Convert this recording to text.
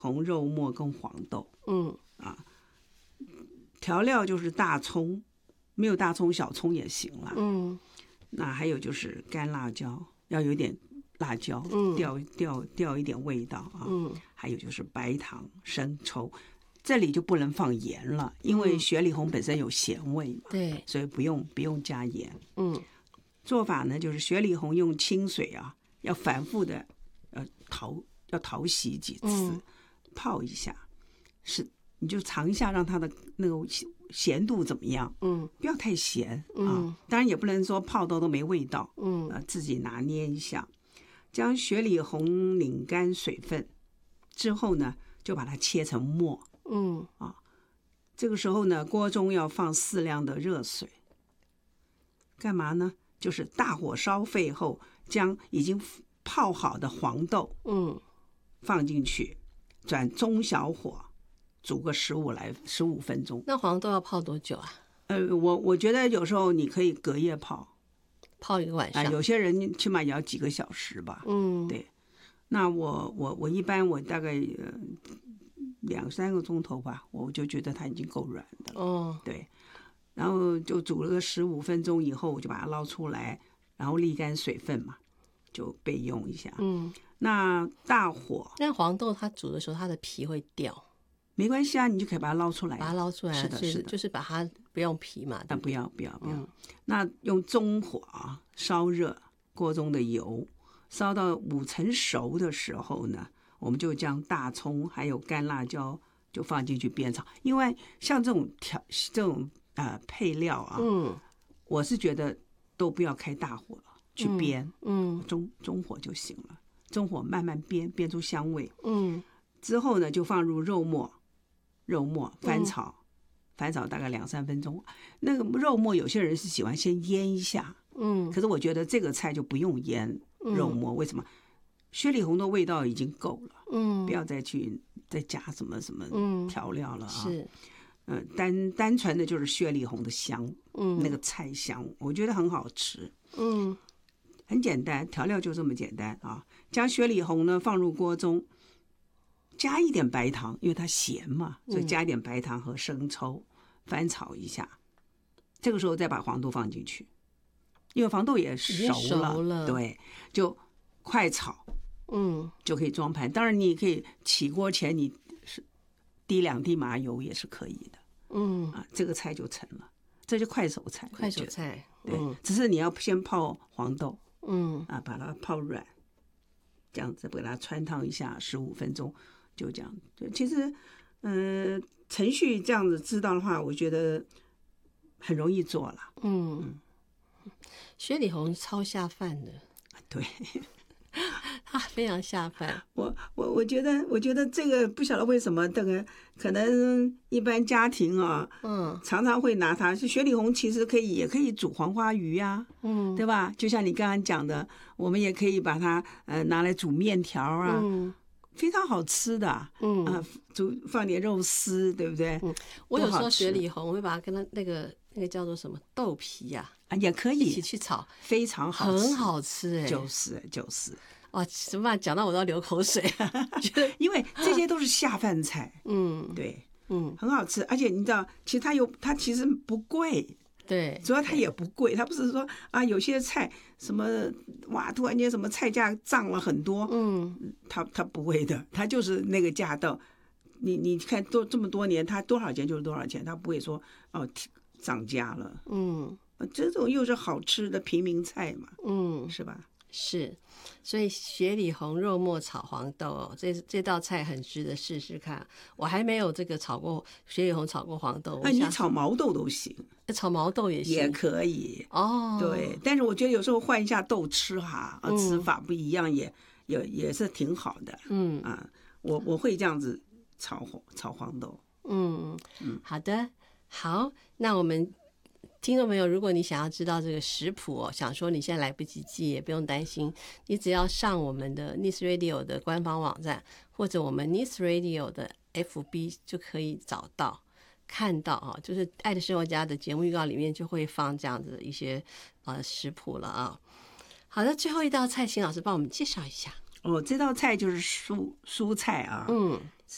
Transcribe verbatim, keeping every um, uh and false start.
红、肉末跟黄豆。 嗯啊，调料就是大葱，没有大葱小葱也行啦。 嗯， 那还有就是干辣椒，要有点辣椒， 嗯调调调一点味道啊。 嗯， 还有就是白糖、生抽，这里就不能放盐了，因为雪里红本身有咸味嘛， 对， 所以不用不用加盐。 嗯做法呢，就是雪里红用清水啊，要反复的呃淘要淘洗几次， 嗯泡一下，是你就尝一下，让它的那个咸度怎么样？ 嗯不要太咸啊， 嗯当然也不能说泡到都没味道， 嗯呃，自己拿捏一下。将雪里红拧干水分之后呢，就把它切成末。 嗯这个时候呢，锅中要放适量的热水，干嘛呢？就是大火烧沸后，将已经泡好的黄豆嗯放进去，转中小火煮个十五来十五分钟。 那黄豆要泡多久啊？ 呃，我我觉得有时候你可以隔夜泡， 泡一个晚啊、 上。 有些人起码也要几个小时吧。 嗯， 对。那我我我一般我大概呃两三个钟头吧，我就觉得它已经够软的了。 哦， 对，然后就煮了个十五分钟以后，我就把它捞出来，然后沥干水分嘛，就备用一下。 嗯， 那大火那黄豆它煮的时候，它的皮会掉， 没关系啊，你就可以把它捞出来。 把它捞出来， 是的，是的， 就是把它不用皮嘛。 但不要不要不要。 嗯那用中火啊烧热锅中的油，烧到五成熟的时候呢，我们就将大葱还有干辣椒就放进去煸炒。因为像这种调这种呃配料啊， 嗯我是觉得都不要开大火了去煸， 嗯中中火就行了，中火慢慢煸，煸出香味。 嗯之后呢，就放入肉末，肉末翻炒，嗯、翻炒大概两三分钟。那个肉末有些人是喜欢先腌一下， 嗯， 可是我觉得这个菜就不用腌肉末，嗯、为什么？雪里红的味道已经够了， 嗯， 不要再去再加什么什么调料了啊。 是， 嗯、呃，单单纯的就是雪里红的香，嗯，那个菜香，我觉得很好吃， 嗯， 很简单，调料就这么简单啊。将雪里红呢放入锅中。加一点白糖，因为它咸嘛，所以加一点白糖和生抽，翻炒一下。这个时候再把黄豆放进去，因为黄豆也熟了， 熟了对，就快炒， 嗯， 就可以装盘。当然，你可以起锅前你是滴两滴麻油也是可以的， 嗯啊，这个菜就成了，这就快手菜， 快手菜， 对， 嗯、 只是你要先泡黄豆， 嗯啊，把它泡软，这样子给它穿烫一下十五分钟。就这样，其实，嗯、呃，程序这样子知道的话，我觉得很容易做了。 嗯，雪里红超下饭的， 对， 它非常下饭。 我我我觉得，我觉得这个不晓得为什么，这个可能一般家庭啊， 嗯， 常常会拿它。是雪里红其实可以，也可以煮黄花鱼啊，嗯，对吧？就像你刚刚讲的，我们也可以把它呃拿来煮面条啊。嗯，非常好吃的，嗯啊，煮放点肉丝，对不对？ 嗯，我有时候雪里红，我会把它跟它那个那个叫做什么豆皮呀、 啊，也可以一起去炒， 非常好吃， 很好吃哎、欸， 就是就是哇，什么讲到我都要流口水，觉得因为这些都是下饭菜， 嗯， 对， 嗯， 很好吃，而且你知道，其实它有它其实不贵。 对， 主要它也不贵，它不是说啊，有些菜什么哇，突然间什么菜价涨了很多，嗯，它它不会的，它就是那个价到，你你看多这么多年，它多少钱就是多少钱，它不会说哦涨价了， 嗯， 这种又是好吃的平民菜嘛， 嗯， 是吧？ 是，所以雪里红肉末炒黄豆哦，这这道菜很值得试试看。我还没有这个炒过雪里红炒过黄豆， 那你炒毛豆都行， 炒毛豆也行， 也可以哦。 对，但是我觉得有时候换一下豆吃哈，啊，吃法不一样也也也是挺好的。嗯啊，我我会这样子炒炒黄豆。 嗯嗯，好的，好，那我们。听众朋友，如果你想要知道这个食谱哦，想说你现在来不及记，也不用担心，你只要上我们的 Nice Radio 的官方网站，或者我们 Nice Radio 的 F B 就可以找到、看到啊，就是《爱的生活家》的节目预告里面就会放这样子的一些呃食谱了啊。好的，最后一道菜，请老师帮我们介绍一下。 哦，这道菜就是蔬蔬菜啊，嗯，